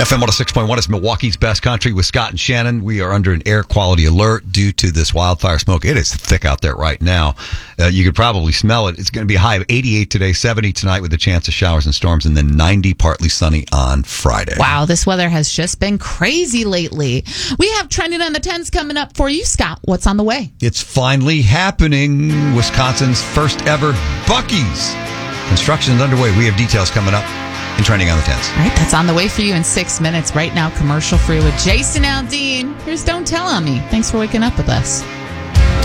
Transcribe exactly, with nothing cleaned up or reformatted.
F M one oh six point one is Milwaukee's Best Country with Scott and Shannon. We are under an air quality alert due to this wildfire smoke. It is thick out there right now. Uh, you could probably smell it. It's going to be a high of eighty-eight today, seventy tonight with a chance of showers and storms, and then ninety partly sunny on Friday. Wow, this weather has just been crazy lately. We have Trending on the tens coming up for you, Scott. What's on the way? It's finally happening. Wisconsin's first ever Buc-ee's. Construction is underway. We have details coming up in Trending on the tens. All right, that's on the way for you in six minutes. Right now, commercial free with Jason Aldean. Here's Don't Tell on Me. Thanks for waking up with us.